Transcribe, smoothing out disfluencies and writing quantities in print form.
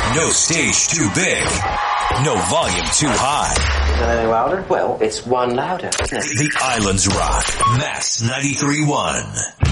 No stage too big. No volume too high. Is that any louder? Well, it's one louder. The Islands Rock. Mass 93.1.